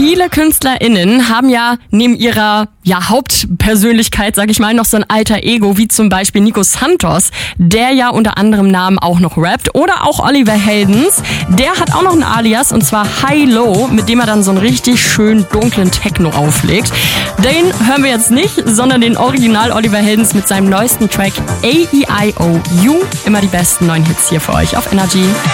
Viele KünstlerInnen haben ja neben ihrer Hauptpersönlichkeit, sag ich mal, noch so ein alter Ego, wie zum Beispiel Nico Santos, der ja unter anderem Namen auch noch rappt. Oder auch Oliver Heldens, der hat auch noch ein Alias, und zwar High Low, mit dem er dann so einen richtig schön dunklen Techno auflegt. Den hören wir jetzt nicht, sondern den Original Oliver Heldens mit seinem neuesten Track A-E-I-O-U. Immer die besten neuen Hits hier für euch auf Energy.